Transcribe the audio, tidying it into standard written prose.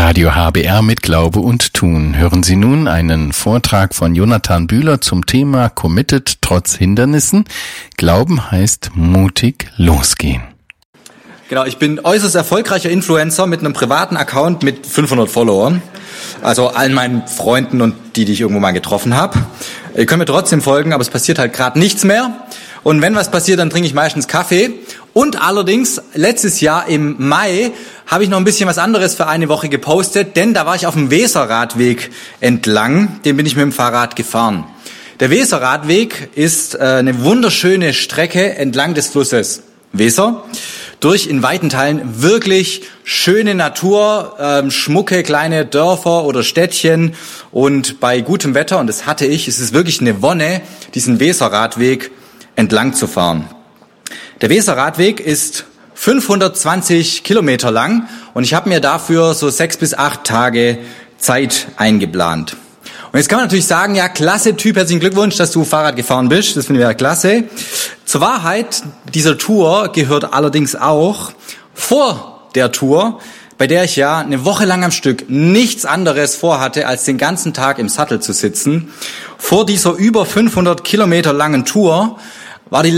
Radio HBR mit Glaube und Tun. Hören Sie nun einen Vortrag von Jonathan Bühler zum Thema Committed trotz Hindernissen. Glauben heißt mutig losgehen. Genau, ich bin äußerst erfolgreicher Influencer mit einem privaten Account mit 500 Followern. Also allen meinen Freunden und die ich irgendwo mal getroffen habe. Ihr könnt mir trotzdem folgen, aber es passiert halt gerade nichts mehr. Und wenn was passiert, dann trinke ich meistens Kaffee. Und allerdings, letztes Jahr im Mai habe ich noch ein bisschen was anderes für eine Woche gepostet, denn da war ich auf dem Weserradweg entlang, den bin ich mit dem Fahrrad gefahren. Der Weserradweg ist eine wunderschöne Strecke entlang des Flusses Weser, durch in weiten Teilen wirklich schöne Natur, schmucke kleine Dörfer oder Städtchen und bei gutem Wetter, und das hatte ich, es ist wirklich eine Wonne, diesen Weserradweg entlang zu fahren. Der Weserradweg ist 520 Kilometer lang und ich habe mir dafür so 6 bis 8 Tage Zeit eingeplant. Und jetzt kann man natürlich sagen, ja, klasse Typ, herzlichen Glückwunsch, dass du Fahrrad gefahren bist, das finde ich ja klasse. Zur Wahrheit dieser Tour gehört allerdings auch vor der Tour, bei der ich ja eine Woche lang am Stück nichts anderes vorhatte, als den ganzen Tag im Sattel zu sitzen. Vor dieser über 500 Kilometer langen Tour war die